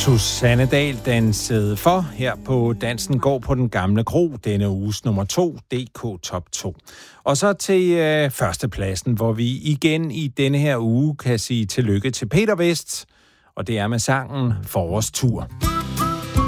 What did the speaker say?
Susanne Dahl dansede for her på Dansen går på den gamle kro, denne uges nummer 2, DK Top 2. Og så til førstepladsen, hvor vi igen i denne her uge kan sige tillykke til Peter Vest, og det er med sangen Forårstur.